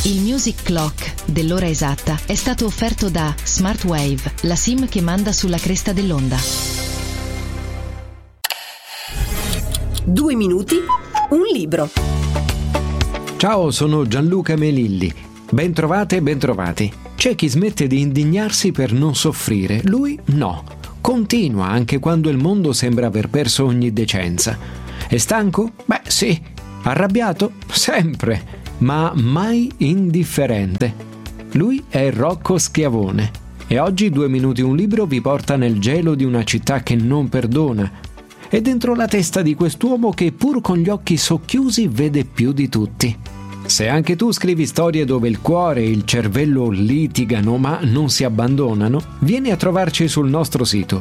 Il Music Clock dell'ora esatta è stato offerto da Smartwave, la SIM che manda sulla cresta dell'onda. 2 minuti, un libro. Ciao, sono Gianluca Melilli. Bentrovate e bentrovati. C'è chi smette di indignarsi per non soffrire, lui no. Continua anche quando il mondo sembra aver perso ogni decenza. È stanco? Beh, sì. Arrabbiato? Sempre. Ma mai indifferente. Lui è Rocco Schiavone e oggi 2 minuti un libro vi porta nel gelo di una città che non perdona e dentro la testa di quest'uomo che pur con gli occhi socchiusi vede più di tutti. Se anche tu scrivi storie dove il cuore e il cervello litigano ma non si abbandonano, vieni a trovarci sul nostro sito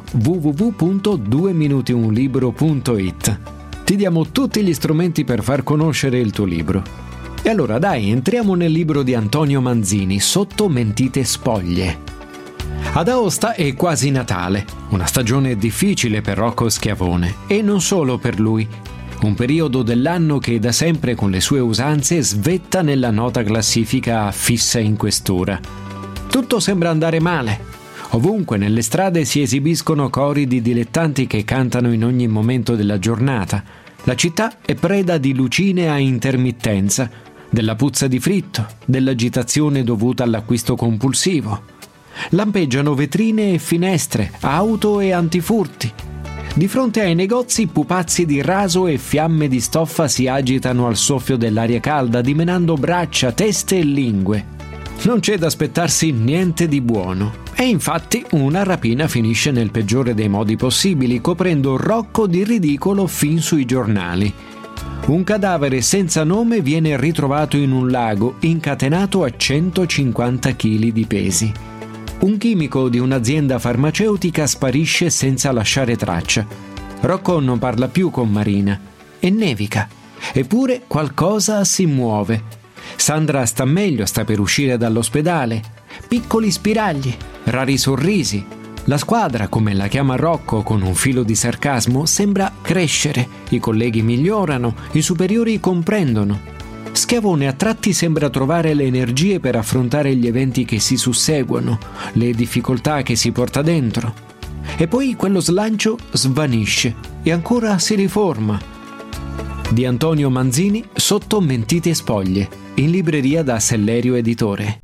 www.dueminutiunlibro.it. Ti diamo tutti gli strumenti per far conoscere il tuo libro. E allora dai, entriamo nel libro di Antonio Manzini, Sotto mentite spoglie. Ad Aosta è quasi Natale, una stagione difficile per Rocco Schiavone, e non solo per lui. Un periodo dell'anno che da sempre con le sue usanze svetta nella nota classifica fissa in questura. Tutto sembra andare male. Ovunque nelle strade si esibiscono cori di dilettanti che cantano in ogni momento della giornata. La città è preda di lucine a intermittenza, della puzza di fritto, dell'agitazione dovuta all'acquisto compulsivo. Lampeggiano vetrine e finestre, auto e antifurti. Di fronte ai negozi pupazzi di raso e fiamme di stoffa si agitano al soffio dell'aria calda, dimenando braccia, teste e lingue. Non c'è da aspettarsi niente di buono. E infatti una rapina finisce nel peggiore dei modi possibili, coprendo Rocco di ridicolo fin sui giornali. Un cadavere senza nome viene ritrovato in un lago, incatenato a 150 kg di pesi. Un chimico di un'azienda farmaceutica sparisce senza lasciare traccia. Rocco non parla più con Marina e nevica. Eppure qualcosa si muove. Sandra sta meglio, sta per uscire dall'ospedale. Piccoli spiragli, rari sorrisi. La squadra, come la chiama Rocco con un filo di sarcasmo, sembra crescere. I colleghi migliorano, i superiori comprendono. Schiavone a tratti sembra trovare le energie per affrontare gli eventi che si susseguono, le difficoltà che si porta dentro. E poi quello slancio svanisce e ancora si riforma. Di Antonio Manzini, Sotto mentite spoglie, in libreria da Sellerio Editore.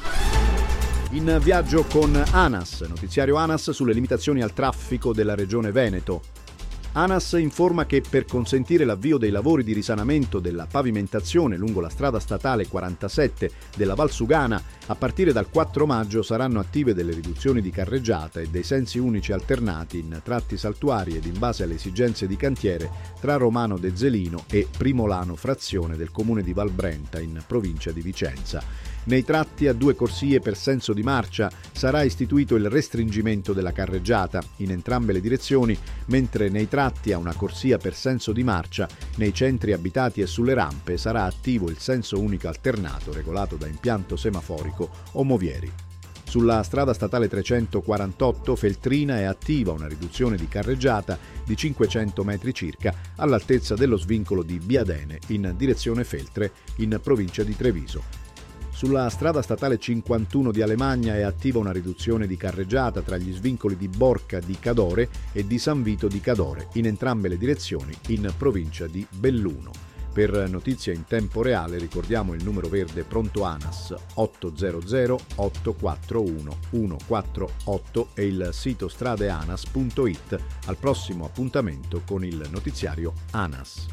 In viaggio con ANAS, notiziario ANAS sulle limitazioni al traffico della regione Veneto. ANAS informa che per consentire l'avvio dei lavori di risanamento della pavimentazione lungo la strada statale 47 della Valsugana, a partire dal 4 maggio saranno attive delle riduzioni di carreggiata e dei sensi unici alternati in tratti saltuari ed in base alle esigenze di cantiere tra Romano de Zelino e Primolano frazione del comune di Valbrenta in provincia di Vicenza. Nei tratti a 2 corsie per senso di marcia sarà istituito il restringimento della carreggiata in entrambe le direzioni, mentre nei tratti a una corsia per senso di marcia, nei centri abitati e sulle rampe sarà attivo il senso unico alternato regolato da impianto semaforico o movieri. Sulla strada statale 348 Feltrina è attiva una riduzione di carreggiata di 500 metri circa all'altezza dello svincolo di Biadene in direzione Feltre in provincia di Treviso. Sulla strada statale 51 di Alemagna è attiva una riduzione di carreggiata tra gli svincoli di Borca di Cadore e di San Vito di Cadore, in entrambe le direzioni, in provincia di Belluno. Per notizie in tempo reale ricordiamo il numero verde pronto ANAS 800 841 148 e il sito stradeanas.it. Al prossimo appuntamento con il notiziario ANAS.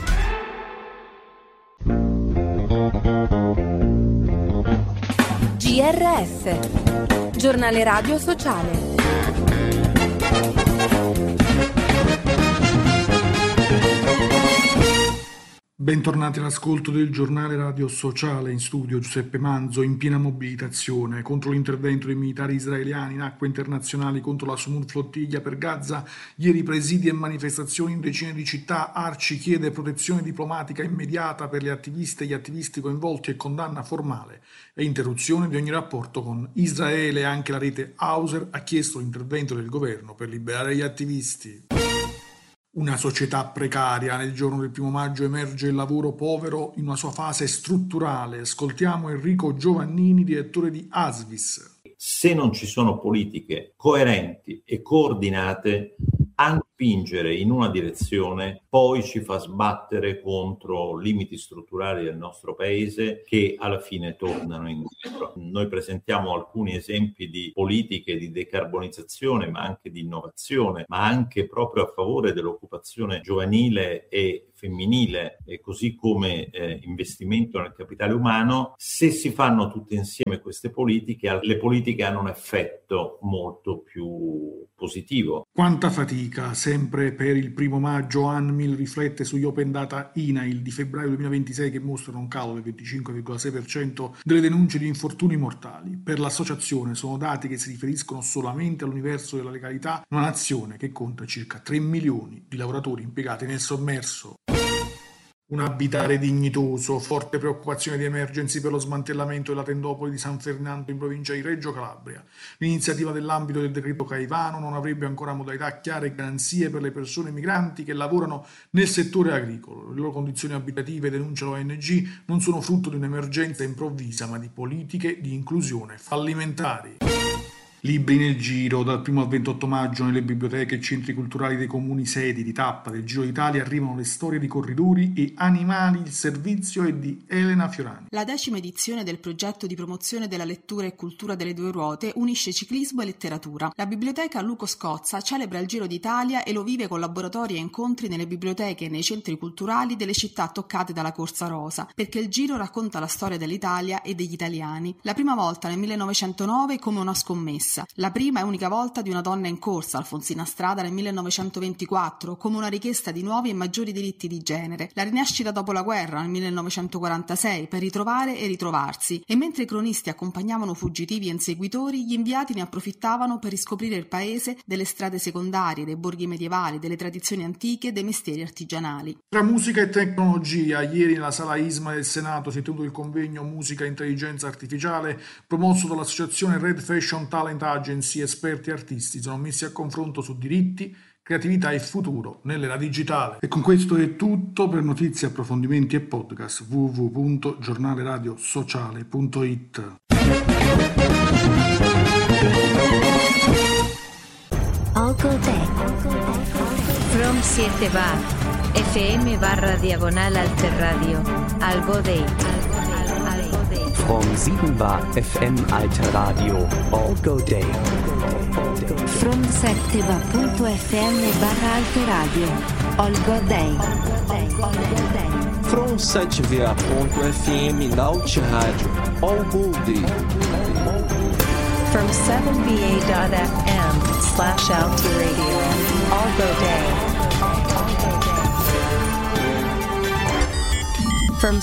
GRS, giornale radio sociale. Bentornati all'ascolto del giornale radio sociale. In studio Giuseppe Manzo. In piena mobilitazione contro l'intervento dei militari israeliani in acque internazionali contro la Sumur flottiglia per Gaza. Ieri presidi e manifestazioni in decine di città. Arci chiede protezione diplomatica immediata per le attiviste e gli attivisti coinvolti e condanna formale e interruzione di ogni rapporto con Israele. Anche la rete Hauser ha chiesto l'intervento del governo per liberare gli attivisti. Una società precaria. Nel giorno del 1 maggio emerge il lavoro povero in una sua fase strutturale. Ascoltiamo Enrico Giovannini, direttore di Asvis. Se non ci sono politiche coerenti e coordinate, anche spingere in una direzione poi ci fa sbattere contro limiti strutturali del nostro paese che alla fine tornano indietro. Noi presentiamo alcuni esempi di politiche di decarbonizzazione, ma anche di innovazione, ma anche proprio a favore dell'occupazione giovanile e femminile, e così come investimento nel capitale umano. Se si fanno tutte insieme queste politiche, le politiche hanno un effetto molto più positivo. Quanta fatica, sempre per il 1 maggio. ANMIL riflette sugli Open Data INAIL di febbraio 2026 che mostrano un calo del 25,6% delle denunce di infortuni mortali. Per l'associazione sono dati che si riferiscono solamente all'universo della legalità, una nazione che conta circa 3 milioni di lavoratori impiegati nel sommerso. Un abitare dignitoso, forte preoccupazione di Emergency per lo smantellamento della tendopoli di San Fernando in provincia di Reggio Calabria. L'iniziativa nell'ambito del decreto Caivano non avrebbe ancora modalità chiare e garanzie per le persone migranti che lavorano nel settore agricolo. Le loro condizioni abitative, denuncia l'ONG, non sono frutto di un'emergenza improvvisa, ma di politiche di inclusione fallimentari. Libri nel giro. Dal 1 al 28 maggio nelle biblioteche e centri culturali dei comuni sedi di tappa del Giro d'Italia arrivano le storie di corridori e animali. Il servizio è di Elena Fiorani. La 10ª edizione del progetto di promozione della lettura e cultura delle due ruote unisce ciclismo e letteratura. La biblioteca Luco Scozza celebra il Giro d'Italia e lo vive con laboratori e incontri nelle biblioteche e nei centri culturali delle città toccate dalla Corsa Rosa, perché il Giro racconta la storia dell'Italia e degli italiani. La prima volta nel 1909 come una scommessa. La prima e unica volta di una donna in corsa, Alfonsina Strada, nel 1924, come una richiesta di nuovi e maggiori diritti di genere. La rinascita dopo la guerra, nel 1946, per ritrovare e ritrovarsi. E mentre i cronisti accompagnavano fuggitivi e inseguitori, gli inviati ne approfittavano per riscoprire il paese delle strade secondarie, dei borghi medievali, delle tradizioni antiche, dei mestieri artigianali. Tra musica e tecnologia, ieri nella sala ISMA del Senato si è tenuto il convegno Musica e Intelligenza Artificiale, promosso dall'associazione Red Fashion Talent Agency. Esperti e artisti sono messi a confronto su diritti, creatività e futuro nell'era digitale. E con questo è tutto. Per notizie, approfondimenti e podcast www.giornaleradiosociale.it. Algo Day From 7 bar FM/Alterradio Algo Day From 7 bar FM Alterradio Algo Day From 7va.fm/Alterradio Algo Day From 7va.fm Alterradio Algo Day From 7va.fm/Alterradio Algo Day From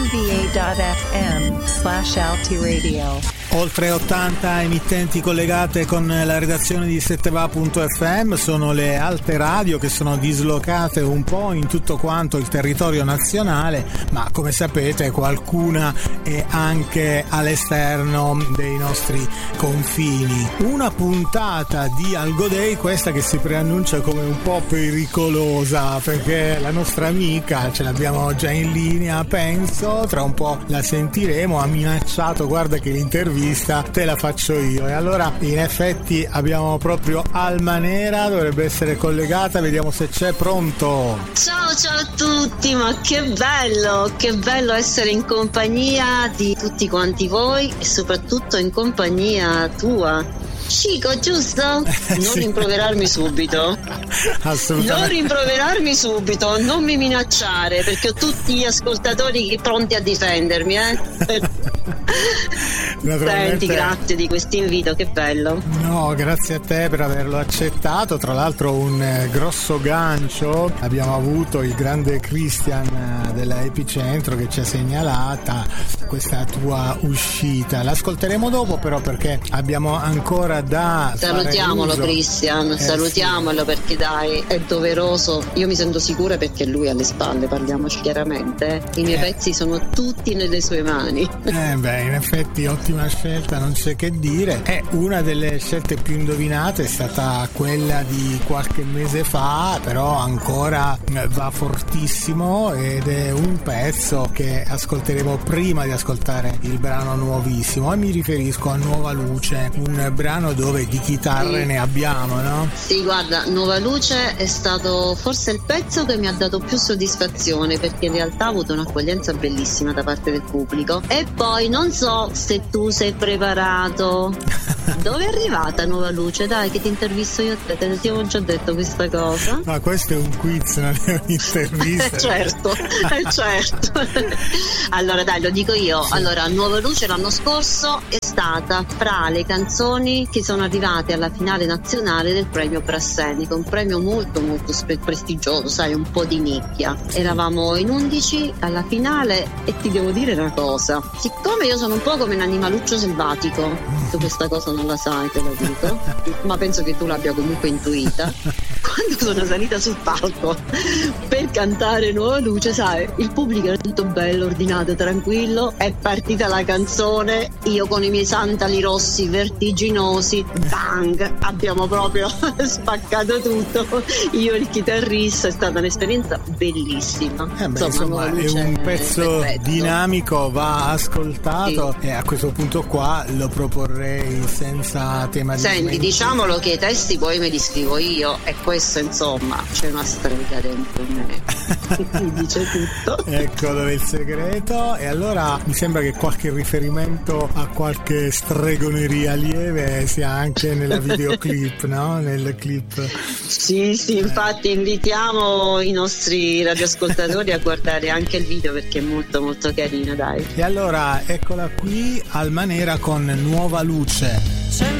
7va.fm/Alterradio. Oltre 80 emittenti collegate con la redazione di 7va.fm, sono le Alte Radio che sono dislocate un po' in tutto quanto il territorio nazionale, ma come sapete qualcuna è anche all'esterno dei nostri confini. Una puntata di Algo Day, questa che si preannuncia come un po' pericolosa, perché la nostra amica, ce l'abbiamo già in linea, penso, tra un po' la sentiremo, ha minacciato, guarda che l'intervista te la faccio io, e allora in effetti abbiamo proprio Alma Nera, dovrebbe essere collegata, vediamo se c'è. Pronto? Ciao a tutti, ma che bello essere in compagnia di tutti quanti voi e soprattutto in compagnia tua. Chico, giusto? Non rimproverarmi subito. Assolutamente. Non rimproverarmi subito, non mi minacciare, perché ho tutti gli ascoltatori pronti a difendermi, Senti, grazie di questo invito, che bello. No, grazie a te per averlo accettato. Tra l'altro un grosso gancio abbiamo avuto il grande Christian della Epicentro che ci ha segnalata questa tua uscita. L'ascolteremo dopo però, perché abbiamo ancora da salutiamolo Christian, salutiamolo, sì. Perché dai, è doveroso. Io mi sento sicura perché lui ha le spalle, parliamoci chiaramente. I miei pezzi sono tutti nelle sue mani. In effetti ottima ottima scelta, non c'è che dire. E una delle scelte più indovinate è stata quella di qualche mese fa, però ancora va fortissimo, ed è un pezzo che ascolteremo prima di ascoltare il brano nuovissimo, e mi riferisco a Nuova Luce, un brano dove di chitarre ne abbiamo, no? Sì, guarda, Nuova Luce è stato forse il pezzo che mi ha dato più soddisfazione, perché in realtà ha avuto un'accoglienza bellissima da parte del pubblico. E poi non so se tu sei preparato. Dove è arrivata Nuova Luce? Dai, che ti intervisto io a te, ti avevo già detto questa cosa. Ma questo è un quiz, non è un'intervista. Certo. Allora dai, lo dico io. Sì. Allora, Nuova Luce l'anno scorso è stata fra le canzoni che sono arrivate alla finale nazionale del premio Prassenico, un premio molto molto prestigioso, sai, un po' di nicchia. Eravamo in 11 alla finale, e ti devo dire una cosa: siccome io sono un po' come un animaluccio selvatico, tu questa cosa non la sai, te lo dico, ma penso che tu l'abbia comunque intuita. Quando sono salita sul palco per cantare Nuova Luce, sai, il pubblico era tutto bello, ordinato, tranquillo, è partita la canzone, io con i miei sandali rossi vertiginosi, bang, abbiamo proprio spaccato tutto, io il chitarrista, è stata un'esperienza bellissima. Insomma, è un pezzo dinamico, va ascoltato, sì. E a questo punto qua lo proporrei senza tema di Senti, diciamolo che i testi poi me li scrivo io, e questo insomma c'è una strega dentro me mi dice tutto. Ecco dove è il segreto. E allora mi sembra che qualche riferimento a qualche stregoneria lieve sia anche nella videoclip, no? Nel clip. Sì, infatti invitiamo i nostri radioascoltatori a guardare anche il video, perché è molto molto carino, dai. E allora eccola qui, Alma Nera con Nuova Luce. C'è